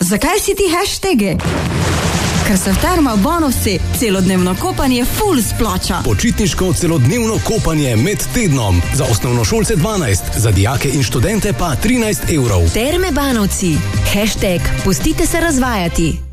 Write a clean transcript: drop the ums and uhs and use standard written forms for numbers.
Zakaj vsi ti hashtagi? Ker se v Termah Banovci celodnevno kopanje ful splača. Počitniško celodnevno kopanje med tednom. Za osnovnošolce 12, za dijake in študente pa 13 evrov. Terme Banovci. Hashtag pustite se razvajati.